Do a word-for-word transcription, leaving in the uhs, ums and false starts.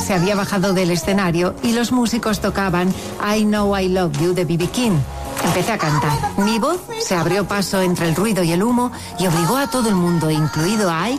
se había bajado del escenario y los músicos tocaban I Know I Love You de B B King. Empecé a cantar. Mi voz se abrió paso entre el ruido y el humo y obligó a todo el mundo, incluido a Ike,